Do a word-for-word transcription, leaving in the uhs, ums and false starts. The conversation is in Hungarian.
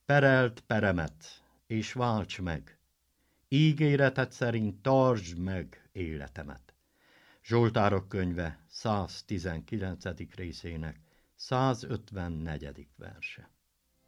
Perelt peremet, és válts meg, ígéreted szerint tartsd meg életemet. Zsoltárok könyve száztizenkilencedik részének százötvennegyedik verse.